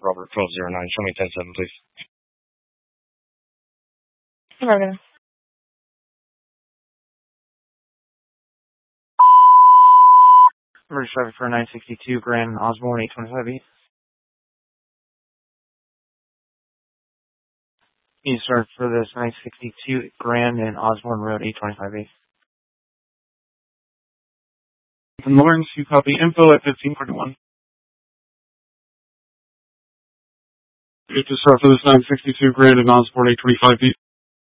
Robert 1209. Show me 107, please. Morgan. Emergency traffic for 962 Grand Osborne 825 East. You start for this 962 Grand and Osborne Road 825 East. From Lawrence, you copy info at 1541. You have to start for this 962 Grand and Osborne 825 East.